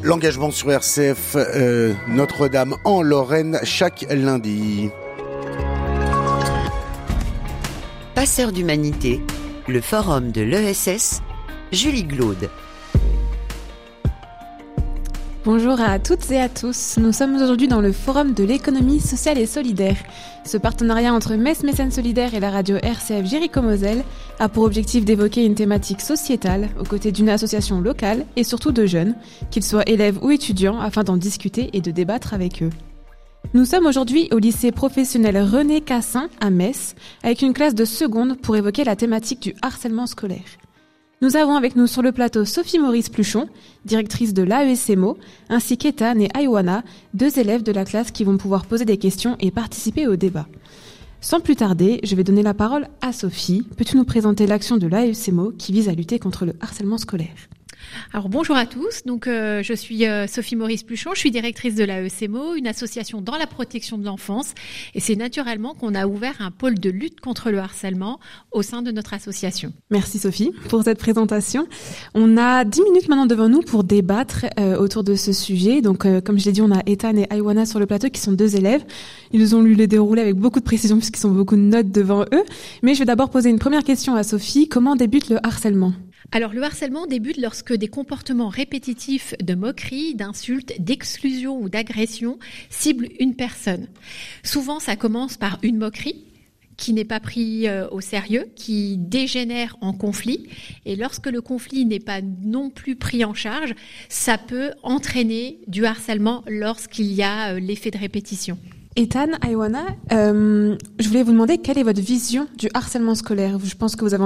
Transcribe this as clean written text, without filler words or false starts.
L'engagement sur RCF Notre-Dame en Lorraine chaque lundi. Passeurs d'humanité, le forum de l'ESS, Julie Glaude. Bonjour à toutes et à tous, nous sommes aujourd'hui dans le forum de l'économie sociale et solidaire. Ce partenariat entre Metz Mécène Solidaire et la radio RCF Jéricho-Moselle a pour objectif d'évoquer une thématique sociétale aux côtés d'une association locale et surtout de jeunes, qu'ils soient élèves ou étudiants, afin d'en discuter et de débattre avec eux. Nous sommes aujourd'hui au lycée professionnel René Cassin à Metz, avec une classe de seconde pour évoquer la thématique du harcèlement scolaire. Nous avons avec nous sur le plateau Sophie Maurice Pluchon, directrice de l'AESMO, ainsi qu'Ethan et Aïwana, deux élèves de la classe qui vont pouvoir poser des questions et participer au débat. Sans plus tarder, je vais donner la parole à Sophie. Peux-tu nous présenter l'action de l'AESMO qui vise à lutter contre le harcèlement scolaire ? Alors bonjour à tous, je suis Sophie Maurice Pluchon, je suis directrice de l'AESMO, une association dans la protection de l'enfance, et c'est naturellement qu'on a ouvert un pôle de lutte contre le harcèlement au sein de notre association. Merci Sophie pour cette présentation. On a 10 minutes maintenant devant nous pour débattre autour de ce sujet. Donc comme je l'ai dit, on a Ethan et Aïwana sur le plateau qui sont deux élèves. Ils nous ont lu les déroulés avec beaucoup de précision puisqu'ils ont beaucoup de notes devant eux. Mais je vais d'abord poser une première question à Sophie. Comment débute le harcèlement ? Alors le harcèlement débute lorsque des comportements répétitifs de moquerie, d'insultes, d'exclusion ou d'agression ciblent une personne. Souvent ça commence par une moquerie qui n'est pas pris au sérieux, qui dégénère en conflit. Et lorsque le conflit n'est pas non plus pris en charge, ça peut entraîner du harcèlement lorsqu'il y a l'effet de répétition. Ethan, Aïwana, je voulais vous demander quelle est votre vision du harcèlement scolaire. Je pense que vous avez